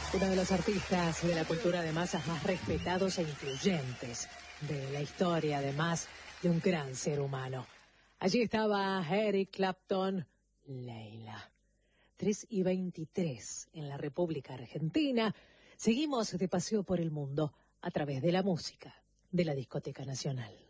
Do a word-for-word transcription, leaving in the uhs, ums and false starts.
Uno de los artistas de la cultura de masas más respetados e influyentes de la historia, además de un gran ser humano. Allí estaba Eric Clapton, Leila. tres y veintitrés en la República Argentina. Seguimos de paseo por el mundo a través de la música de la Discoteca Nacional.